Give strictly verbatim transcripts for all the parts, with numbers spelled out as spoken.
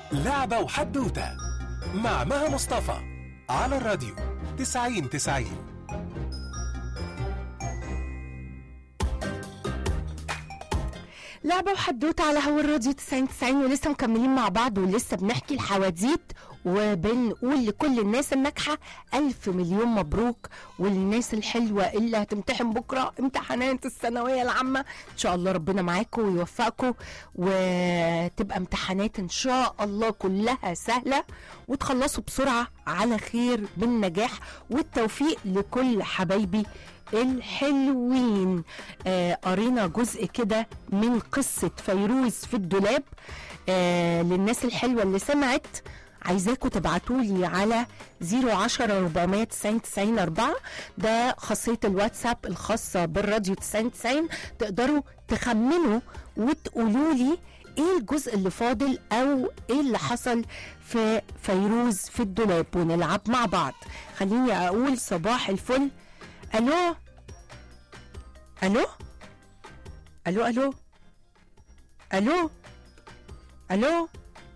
لعبة وحدوتة مع مها مصطفى على الراديو تسعين تسعين. لعبة وحدوتة على هوا الراديو تسعين تسعين، ولسه مكملين مع بعض ولسه بنحكي الحواديت وبنقول لكل الناس الناجحة ألف مليون مبروك، والناس الحلوة اللي هتمتحن بكرة امتحانات الثانوية العامة إن شاء الله ربنا معاكم ويوفقكم وتبقى امتحانات إن شاء الله كلها سهلة وتخلصوا بسرعة على خير بالنجاح والتوفيق لكل حبايبي الحلوين. آه قرينا جزء كده من قصة فيروز في الدولاب. آه للناس الحلوة اللي سمعت عايزاكم تبعتولي على صفر عشرة أربعمية تسعين تسعين أربعة، ده خاصية الواتساب الخاصة بالراديو تسعين تسعين. تقدروا تخمنوا وتقولولي ايه الجزء اللي فاضل او ايه اللي حصل في فيروز في الدولاب ونلعب مع بعض. خليني اقول صباح الفل. الو الو الو الو الو الو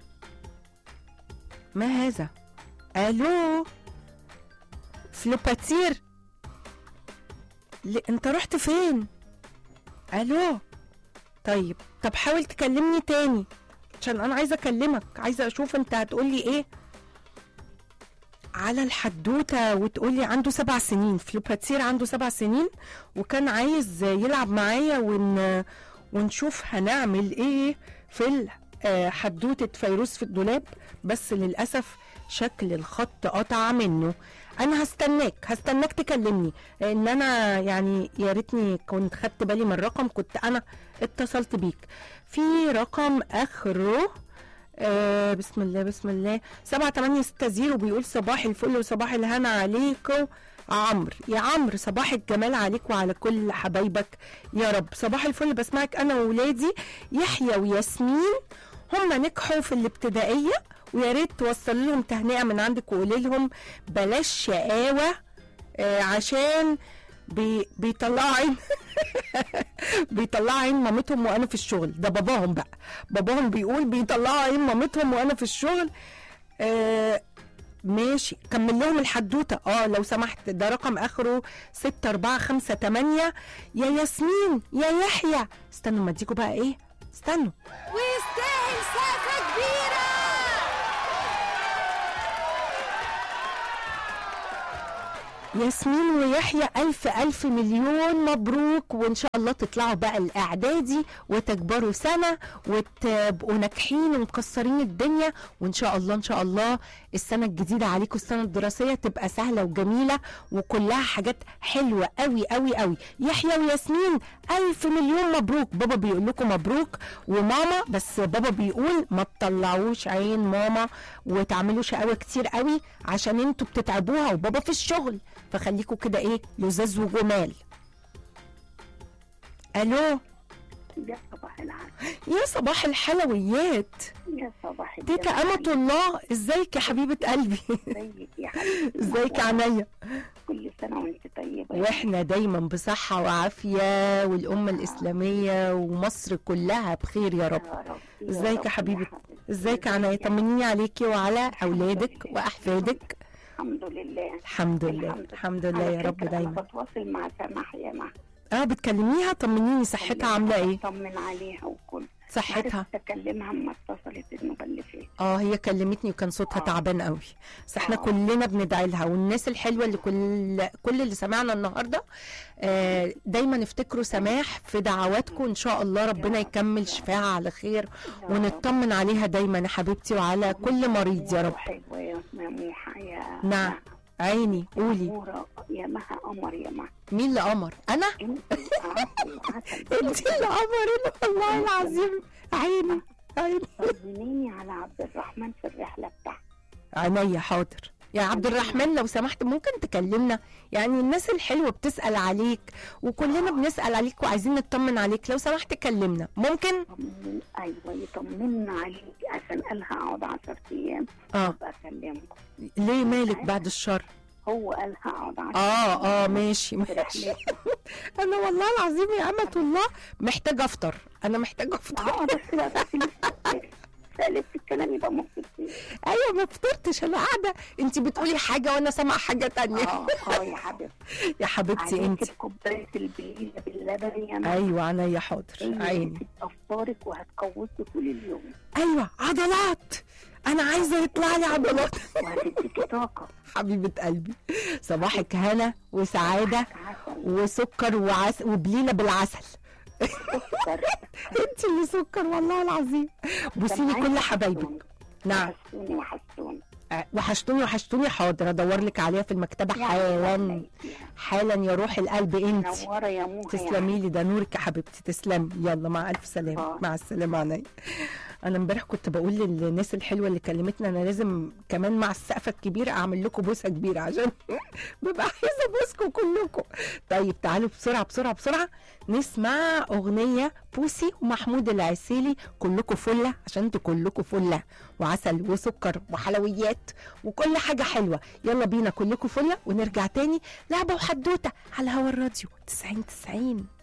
ما هذا؟ الو فلوباتير، انت رحت فين؟ الو طيب طب حاول تكلمني تاني عشان انا عايزه اكلمك، عايزه اشوف انت هتقولي ايه على الحدوته. وتقولي عنده سبع سنين، فلوباتير عنده سبع سنين وكان عايز يلعب معايا ون... ونشوف هنعمل ايه في حدوته فيروز في الدولاب، بس للاسف شكل الخط قطع منه. انا هستناك هستناك تكلمني لان انا يعني يا ريتني كنت خدت بالي من الرقم، كنت انا اتصلت بيك في رقم اخره آه بسم الله بسم الله سبعة تمانية ستة زيرو. بيقول صباح الفل وصباح الهنا عليكم عمرو. يا عمرو صباح الجمال عليك وعلى كل حبايبك يا رب. صباح الفل، بسمعك انا وولادي يحيى وياسمين، هم نجحوا في الابتدائيه ويا ريت توصل لهم تهنئه من عندك وقولي لهم بلاش شقاوه آه عشان بي بيطلعوا عين بيطلعوا عين مامتهم وانا في الشغل. ده باباهم بقى، باباهم بيقول بيطلعوا عين مامتهم وانا في الشغل. آه ماشي كمل لهم الحدوته اه لو سمحت. ده رقم اخره ستة أربعة خمسة تمانية. يا ياسمين يا يحيى استنوا ما اديكوا بقى ايه، استنوا. ويستاهل سقفه كبيره. ياسمين ويحيى ألف ألف مليون مبروك، وإن شاء الله تطلعوا بقى الإعدادي وتكبروا سنة وتبقوا ناجحين ومكسرين الدنيا، وإن شاء الله إن شاء الله السنة الجديدة عليكم السنة الدراسية تبقى سهلة وجميلة وكلها حاجات حلوة قوي قوي قوي. يحيى وياسمين ألف مليون مبروك. بابا بيقول لكم مبروك وماما، بس بابا بيقول ما تطلعوش عين ماما وتعملوا شقاوة كتير قوي عشان انتوا بتتعبوها وبابا في الشغل، فخليكوا كده ايه لزاز وجمال. الو يا صباح العسل، يا صباح الحلويات، يا صباح تيتا أمة الله، ازيك يا حبيبة قلبي؟ ازيك يا حبيبتي؟ ازيك يا عينيا؟ كل سنة وانت طيبة واحنا دايما بصحة وعافية والأمة الإسلامية ومصر كلها بخير يا رب. ازيك يا حبيبة؟ ازيك يا عينيا؟ طمنيني عليكي وعلى أولادك وأحفادك. الحمد لله الحمد لله الحمد لله يا رب دايما. انا بتواصل مع سماح يا مع اه بتكلميها؟ طمنيني صحتها عامله ايه؟ طمن عليها وكل صحتها. اكلمها اما اتصلت النوبه اللي فاتت. اه هي كلمتني وكان صوتها آه. تعبان قوي، بس احنا آه. كلنا بندعي لها، والناس الحلوه اللي كل كل اللي سمعنا النهارده آه دايما افتكروا سماح في دعواتكم، ان شاء الله ربنا يكمل شفاها على خير ونطمن عليها دايما يا حبيبتي وعلى كل مريض يا رب. حلوه يا موحه يا نعم عيني قولي. يا مها قمر يا مها. مين اللي قمر؟ انا؟ انت اللي قمر والله العظيم. عيني عيني. طمنيني على عبد الرحمن في الرحله بتاعته. عينيا حاضر يا عبد الرحمن، لو سمحت ممكن تكلمنا؟ يعني الناس الحلوه بتسال عليك وكلنا بنسال عليك وعايزين نطمن عليك، لو سمحت كلمنا ممكن؟ طمن ايوه يطمنا عليك عشان قالها اقعد عشرة ايام اه ابقى اكلمكم. ليه مالك بعد الشر؟ هو قالها اقعد عشرة اه اه ماشي ماشي. رحلته. انا والله العظيم يا أمة الله محتاجه افطر، انا محتاجه افطر. اه بس لا بس لسه قالت الكلام يبقى ما فطرتيش. ايوه ما فطرتش، انا قاعده انت بتقولي حاجه وانا سامعه حاجه تانية. اه اه يا حبيبتي. يا حبيبتي انت. عليك كوبايه البليله باللبن يا ماما. ايوه عينيا حاضر عيني. هتطفرك وهتقوسك طول اليوم. ايوه عضلات، انا عايزه يطلع لي عضلات. وهتديكي طاقه. حبيبه قلبي، صباحك هنا وسعاده عسل. وسكر وعسل وبليله بالعسل. سكر. انت اللي سكر والله العظيم. بوسي لي كل حبايبك. نعم. وحشتوني وحشتوني. آه، وحشتوني وحشتوني. حاضر ادور لك عليها في المكتبه حالا حالا يا روح القلب. انت منوره يا موها. تسلمي لي، ده نورك يا حبيبتي. تسلمي. يلا مع الف سلامه. آه. مع السلامه عينيا. انا امبارح كنت بقول للناس الحلوه اللي كلمتنا انا لازم كمان مع السقفه الكبيره اعمل لكم بوسه كبيره عشان ببقى عايزه ابوسكم كلكم. طيب تعالوا بسرعه بسرعه بسرعه نسمع اغنيه بوسي ومحمود العسيلي. كلكم فله عشان انتوا كلكم فله وعسل وسكر وحلويات وكل حاجه حلوه. يلا بينا كلكم فله ونرجع تاني لعبه وحدوته على هوا الراديو تسعين تسعين.